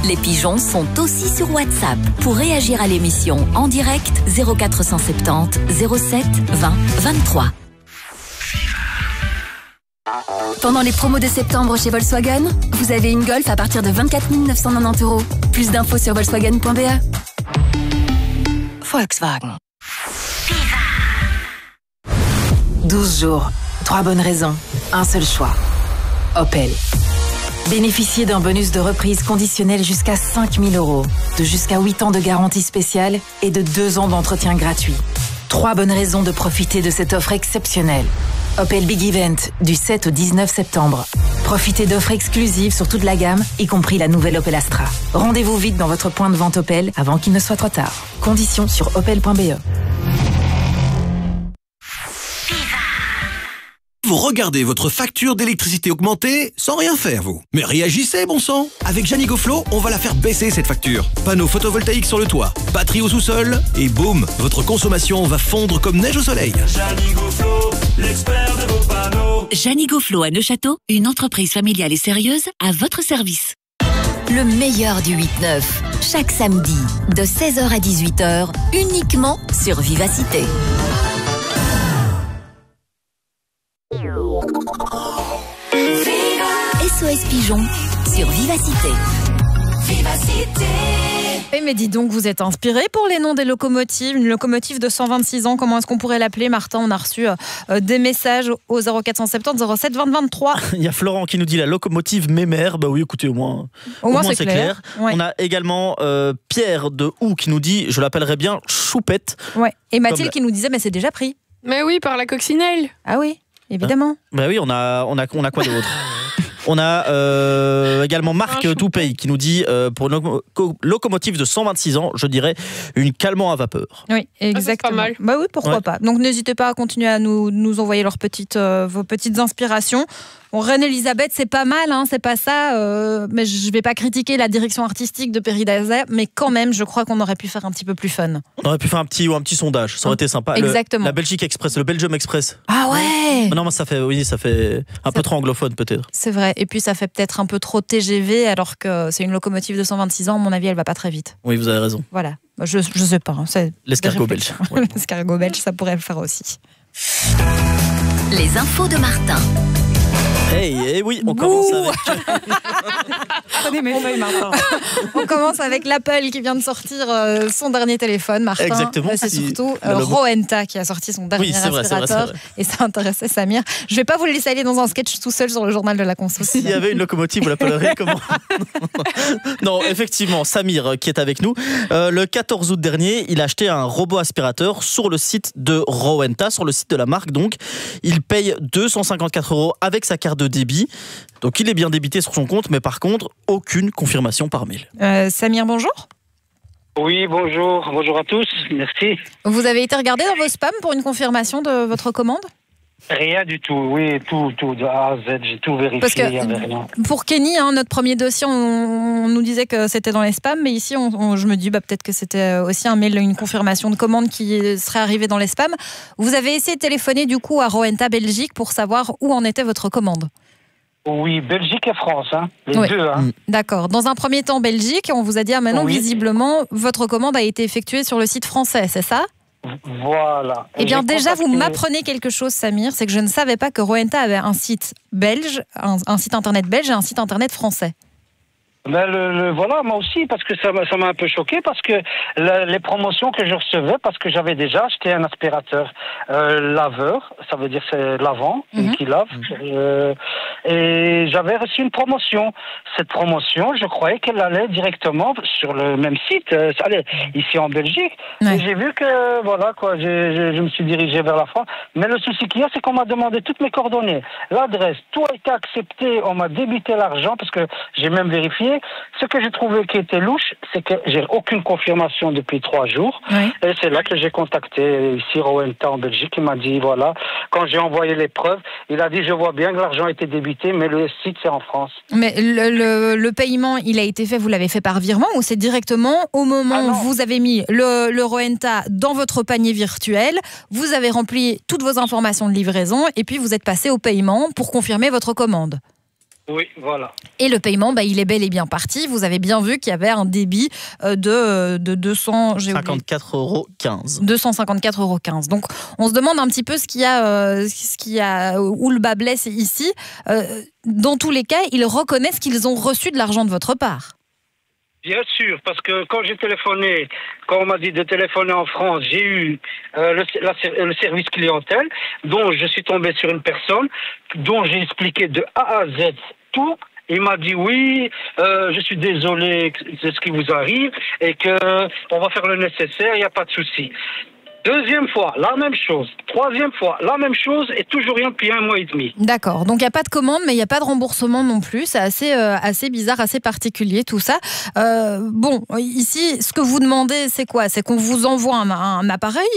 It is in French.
Les pigeons sont aussi sur WhatsApp. Pour réagir à l'émission en direct, 0470 07 20 23. Pendant les promos de septembre chez Volkswagen, vous avez une Golf à partir de 24 990 €. Plus d'infos sur volkswagen.be. Volkswagen. 12 jours, 3 bonnes raisons, un seul choix. Opel. Bénéficiez d'un bonus de reprise conditionnel jusqu'à 5 000 €, de jusqu'à 8 ans de garantie spéciale et de 2 ans d'entretien gratuit. 3 bonnes raisons de profiter de cette offre exceptionnelle. Opel Big Event, du 7 au 19 septembre. Profitez d'offres exclusives sur toute la gamme, y compris la nouvelle Opel Astra. Rendez-vous vite dans votre point de vente Opel avant qu'il ne soit trop tard. Conditions sur opel.be. Vous regardez votre facture d'électricité augmenter sans rien faire, vous. Mais réagissez, bon sang. Avec Janigoflo, on va la faire baisser, cette facture. Panneaux photovoltaïques sur le toit, batterie au sous-sol, et boum, votre consommation va fondre comme neige au soleil. Janigoflo, l'expert de vos panneaux. Janigoflo à Neuchâteau, une entreprise familiale et sérieuse à votre service. Le meilleur du 8-9, chaque samedi, de 16h à 18h, uniquement sur Vivacité. SOS Pigeon sur Vivacité. Vivacité. Mais dis donc, vous êtes inspiré pour les noms des locomotives. Une locomotive de 126 ans, comment est-ce qu'on pourrait l'appeler, Martin? On a reçu des messages au 0470 07 20 23. Il y a Florent qui nous dit la locomotive Mémère. Bah oui, écoutez, au moins c'est clair. Ouais. On a également Pierre de Hou qui nous dit, je l'appellerais bien Choupette. Ouais. Et Mathilde qui nous disait, mais c'est déjà pris. Mais oui, par la coccinelle. Ah oui, évidemment. Bah oui, on a quoi d'autre? On a également Marc Toupey qui nous dit pour une locomotive de 126 ans, je dirais une Calmant à vapeur. Oui, exactement. Pas mal. Bah oui, pourquoi pas. Donc n'hésitez pas à continuer à nous envoyer vos petites inspirations. Bon, Reine-Elisabeth, c'est pas mal, hein, c'est pas ça, mais je vais pas critiquer la direction artistique de Perry Dazer, mais quand même, je crois qu'on aurait pu faire un petit peu plus fun. On aurait pu faire un petit sondage, ça aurait été sympa. Exactement. La Belgique Express, le Belgium Express. Ah ouais. Non, mais ça fait un peu trop anglophone peut-être. C'est vrai, et puis ça fait peut-être un peu trop TGV, alors que c'est une locomotive de 126 ans, à mon avis, elle va pas très vite. Oui, vous avez raison. Voilà, je sais pas. Hein, c'est l'escargot belge. Ouais. L'escargot belge, ça pourrait le faire aussi. Les infos de Martin. Hey, oui, on commence avec... Prenez mes feuilles, Martin. On commence avec l'Apple qui vient de sortir son dernier téléphone, Martin. Exactement. C'est surtout Rowenta qui a sorti son dernier aspirateur. C'est vrai. Et ça intéressait Samir. Je vais pas vous le laisser aller dans un sketch tout seul sur le journal de la conso. S'il y avait une locomotive, vous l'appelleriez comment? Non, effectivement, Samir qui est avec nous. Le 14 août dernier, il a acheté un robot aspirateur sur le site de Rowenta, sur le site de la marque. Donc, il paye 254 € avec sa carte de débit. Donc il est bien débité sur son compte, mais par contre, aucune confirmation par mail. Samir, bonjour. Oui, bonjour à tous, merci. Vous avez été regardé dans vos spams pour une confirmation de votre commande? Rien du tout, oui, tout, de A à Z, j'ai tout vérifié, parce que, il n'y avait rien. Pour Kenny, notre premier dossier, on nous disait que c'était dans les spams, mais ici, je me dis peut-être que c'était aussi un mail, une confirmation de commande qui serait arrivée dans les spams. Vous avez essayé de téléphoner du coup à Rowenta Belgique pour savoir où en était votre commande? Oui, Belgique et France, les deux. D'accord. Dans un premier temps, Belgique, on vous a dit, maintenant, visiblement, votre commande a été effectuée sur le site français, c'est ça? Voilà. Eh bien, déjà, vous m'apprenez quelque chose, Samir, c'est que je ne savais pas que Rowenta avait un site belge, un site internet belge et un site internet français. Ben voilà, moi aussi, parce que ça m'a un peu choqué, parce que les promotions que je recevais, parce que j'avais déjà acheté un aspirateur laveur, ça veut dire c'est lavant, qui lave, et j'avais reçu une promotion. Cette promotion, je croyais qu'elle allait directement sur le même site, ici en Belgique, et j'ai vu que, voilà, quoi, je me suis dirigé vers la France, mais le souci qu'il y a, c'est qu'on m'a demandé toutes mes coordonnées, l'adresse, tout a été accepté, on m'a débité l'argent, parce que j'ai même vérifié. Ce que j'ai trouvé qui était louche, c'est que j'ai aucune confirmation depuis 3 jours. Oui. Et c'est là que j'ai contacté ici Rowenta en Belgique. Il m'a dit, voilà, quand j'ai envoyé les preuves, il a dit, je vois bien que l'argent a été débité, mais le site, c'est en France. Mais le paiement, il a été fait, vous l'avez fait par virement ou c'est directement au moment où vous avez mis le Rowenta dans votre panier virtuel, vous avez rempli toutes vos informations de livraison et puis vous êtes passé au paiement pour confirmer votre commande? Oui, voilà. Et le paiement, il est bel et bien parti. Vous avez bien vu qu'il y avait un débit de 54,15 €. 254,15 €. Donc, on se demande un petit peu ce qu'il y a, où le bas blesse ici. Dans tous les cas, ils reconnaissent qu'ils ont reçu de l'argent de votre part. Bien sûr, parce que quand j'ai téléphoné, quand on m'a dit de téléphoner en France, j'ai eu le service clientèle, dont je suis tombé sur une personne, dont j'ai expliqué de A à Z tout. Il m'a dit oui, je suis désolé de ce qui vous arrive et que on va faire le nécessaire, il n'y a pas de souci. Deuxième fois, la même chose. Troisième fois, la même chose et toujours rien depuis 1 mois et demi. D'accord. Donc, il n'y a pas de commande, mais il n'y a pas de remboursement non plus. C'est assez bizarre, assez particulier, tout ça. Ici, ce que vous demandez, c'est quoi? C'est qu'on vous envoie un appareil